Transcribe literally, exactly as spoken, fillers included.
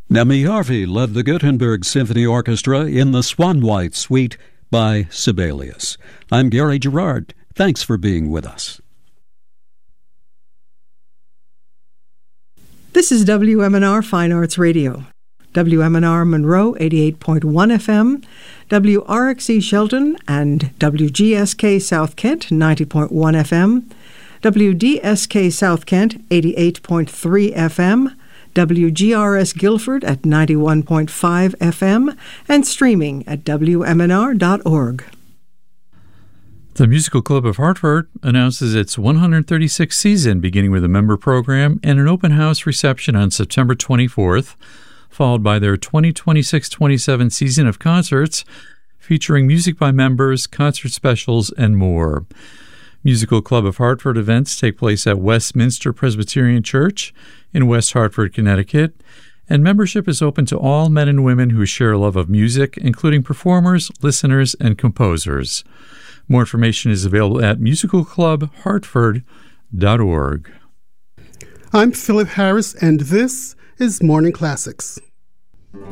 Nemi Harvey led the Gothenburg Symphony Orchestra in the Swan White Suite by Sibelius. I'm Gary Gerard. Thanks for being with us. This is W M N R Fine Arts Radio. W M N R Monroe eighty-eight point one F M, W R X E Shelton and W G S K South Kent ninety point one F M, W D S K South Kent eighty-eight point three F M, W G R S Guilford at ninety-one point five F M, and streaming at W M N R dot org. The Musical Club of Hartford announces its one hundred thirty-sixth season, beginning with a member program and an open house reception on September twenty-fourth, followed by their twenty twenty-six twenty-seven season of concerts featuring music by members, concert specials, and more. Musical Club of Hartford events take place at Westminster Presbyterian Church in West Hartford, Connecticut, and membership is open to all men and women who share a love of music, including performers, listeners, and composers. More information is available at musical club hartford dot org. I'm Philip Harris, and this is Morning Classics.